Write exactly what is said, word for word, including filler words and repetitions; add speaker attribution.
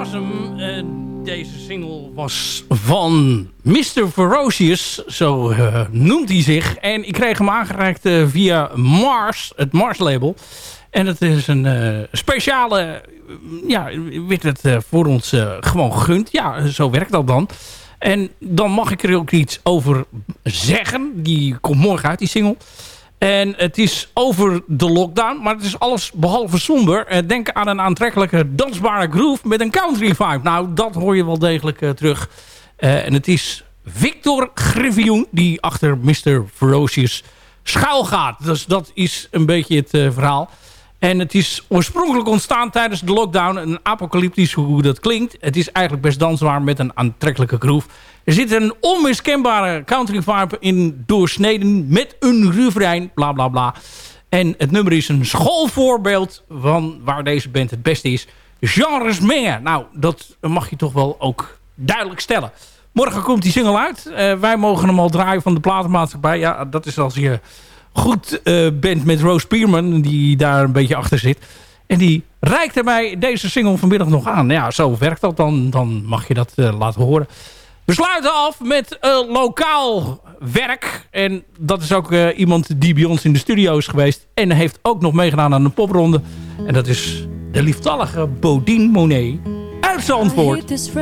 Speaker 1: was hem. Uh, deze single was van mister Ferocious, zo uh, noemt hij zich. En ik kreeg hem aangereikt uh, via Mars, het Mars label. En het is een uh, speciale, uh, ja, werd het uh, voor ons uh, gewoon gegund. Ja, zo werkt dat dan. En dan mag ik er ook iets over zeggen. Die komt morgen uit, die single. En het is over de lockdown, maar het is alles behalve somber. Denk aan een aantrekkelijke dansbare groove met een country vibe. Nou, dat hoor je wel degelijk uh, terug. Uh, en het is Victor Griffioen die achter mister Ferocious schuil gaat. Dus dat is een beetje het uh, verhaal. En het is oorspronkelijk ontstaan tijdens de lockdown. Een apocalyptisch hoe dat klinkt. Het is eigenlijk best dansbaar met een aantrekkelijke groove. Er zit een onmiskenbare country vibe in doorsneden met een refrein, bla bla bla. En het nummer is een schoolvoorbeeld van waar deze band het beste is. Genres mengen. Nou, dat mag je toch wel ook duidelijk stellen. Morgen komt die single uit. Uh, wij mogen hem al draaien van de platenmaatschappij. Ja, dat is als je goed uh, bent met Rose Spearman, die daar een beetje achter zit. En die reikte mij deze single vanmiddag nog aan. Ja, zo werkt dat dan. Dan mag je dat uh, laten horen. We sluiten af met uh, lokaal werk. En dat is ook uh, iemand die bij ons in de studio is geweest. En heeft ook nog meegedaan aan de popronde. En dat is de lieftallige Bodine Monet uit Zandvoort.